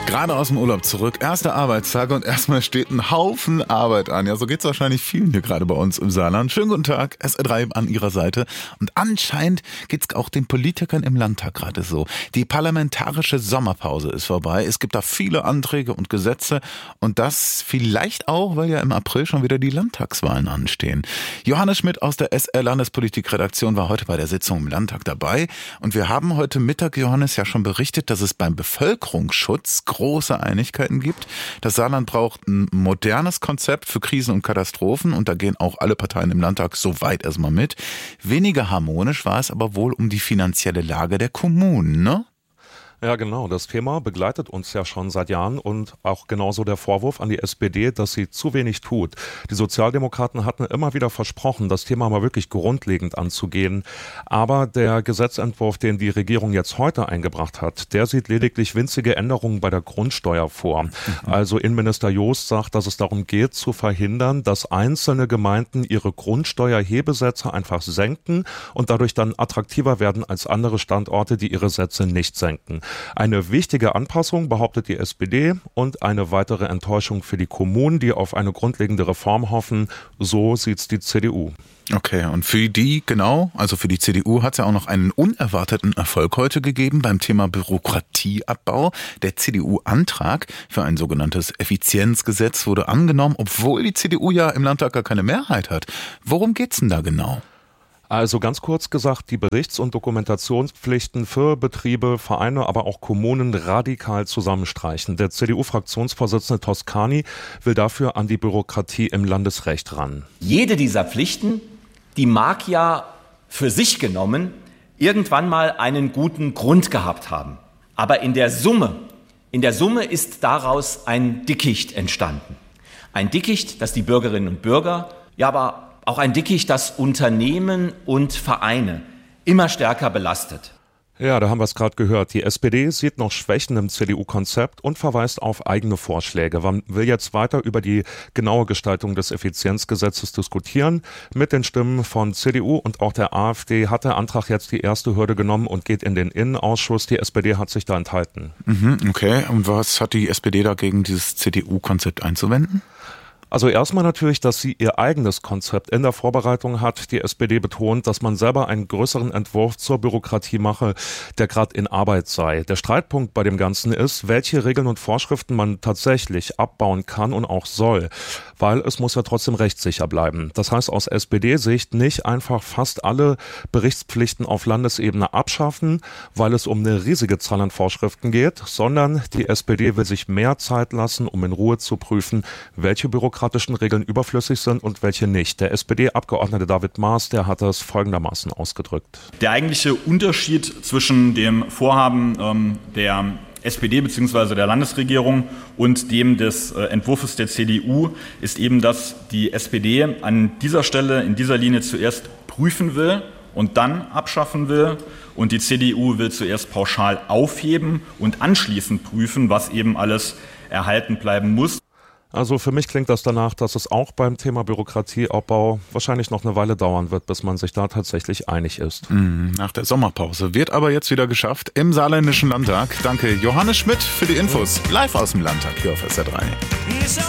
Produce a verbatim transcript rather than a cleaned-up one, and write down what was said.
Gerade aus dem Urlaub zurück, erster Arbeitstag und erstmal steht ein Haufen Arbeit an. Ja, so geht's wahrscheinlich vielen hier gerade bei uns im Saarland. Schönen guten Tag, S R drei an Ihrer Seite. Und anscheinend geht's auch den Politikern im Landtag gerade so. Die parlamentarische Sommerpause ist vorbei. Es gibt da viele Anträge und Gesetze und das vielleicht auch, weil ja im April schon wieder die Landtagswahlen anstehen. Johannes Schmidt aus der S R-Landespolitik-Redaktion war heute bei der Sitzung im Landtag dabei und wir haben heute Mittag, Johannes, ja schon berichtet, dass es beim Bevölkerungsschutz große Einigkeiten gibt. Das Saarland braucht ein modernes Konzept für Krisen und Katastrophen und da gehen auch alle Parteien im Landtag soweit erstmal mit. Weniger harmonisch war es aber wohl um die finanzielle Lage der Kommunen, ne? Ja, genau. Das Thema begleitet uns ja schon seit Jahren und auch genauso der Vorwurf an die S P D, dass sie zu wenig tut. Die Sozialdemokraten hatten immer wieder versprochen, das Thema mal wirklich grundlegend anzugehen. Aber der Gesetzentwurf, den die Regierung jetzt heute eingebracht hat, der sieht lediglich winzige Änderungen bei der Grundsteuer vor. Mhm. Also Innenminister Joost sagt, dass es darum geht, zu verhindern, dass einzelne Gemeinden ihre Grundsteuerhebesätze einfach senken und dadurch dann attraktiver werden als andere Standorte, die ihre Sätze nicht senken. Eine wichtige Anpassung, behauptet die S P D, und eine weitere Enttäuschung für die Kommunen, die auf eine grundlegende Reform hoffen. So sieht's die C D U. Okay, und für die, genau, also für die C D U hat es ja auch noch einen unerwarteten Erfolg heute gegeben beim Thema Bürokratieabbau. Der C D U-Antrag für ein sogenanntes Effizienzgesetz wurde angenommen, obwohl die C D U ja im Landtag gar keine Mehrheit hat. Worum geht's denn da genau? Also ganz kurz gesagt, die Berichts- und Dokumentationspflichten für Betriebe, Vereine, aber auch Kommunen radikal zusammenstreichen. Der C D U-Fraktionsvorsitzende Toscani will dafür an die Bürokratie im Landesrecht ran. Jede dieser Pflichten, die mag ja für sich genommen irgendwann mal einen guten Grund gehabt haben. Aber in der Summe, in der Summe ist daraus ein Dickicht entstanden. Ein Dickicht, das die Bürgerinnen und Bürger, ja aber auch ein Dickicht, das Unternehmen und Vereine immer stärker belastet. Ja, da haben wir es gerade gehört. Die S P D sieht noch Schwächen im C D U-Konzept und verweist auf eigene Vorschläge. Man will jetzt weiter über die genaue Gestaltung des Effizienzgesetzes diskutieren. Mit den Stimmen von C D U und auch der AfD hat der Antrag jetzt die erste Hürde genommen und geht in den Innenausschuss. Die S P D hat sich da enthalten. Mhm, okay, und was hat die S P D dagegen, dieses C D U-Konzept einzuwenden? Also erstmal natürlich, dass sie ihr eigenes Konzept in der Vorbereitung hat. Die S P D betont, dass man selber einen größeren Entwurf zur Bürokratie mache, der gerade in Arbeit sei. Der Streitpunkt bei dem Ganzen ist, welche Regeln und Vorschriften man tatsächlich abbauen kann und auch soll. Weil es muss ja trotzdem rechtssicher bleiben. Das heißt aus S P D-Sicht nicht einfach fast alle Berichtspflichten auf Landesebene abschaffen, weil es um eine riesige Zahl an Vorschriften geht, sondern die S P D will sich mehr Zeit lassen, um in Ruhe zu prüfen, welche Bürokratischen Regeln überflüssig sind und welche nicht. Der S P D-Abgeordnete David Maas, der hat das folgendermaßen ausgedrückt. Der eigentliche Unterschied zwischen dem Vorhaben ähm, der S P D bzw. der Landesregierung und dem des äh, Entwurfs der C D U ist eben, dass die S P D an dieser Stelle, in dieser Linie zuerst prüfen will und dann abschaffen will. Und die C D U will zuerst pauschal aufheben und anschließend prüfen, was eben alles erhalten bleiben muss. Also für mich klingt das danach, dass es auch beim Thema Bürokratieabbau wahrscheinlich noch eine Weile dauern wird, bis man sich da tatsächlich einig ist. Nach der Sommerpause wird aber jetzt wieder geschafft im Saarländischen Landtag. Danke Johannes Schmidt für die Infos. Live aus dem Landtag hier auf S R drei.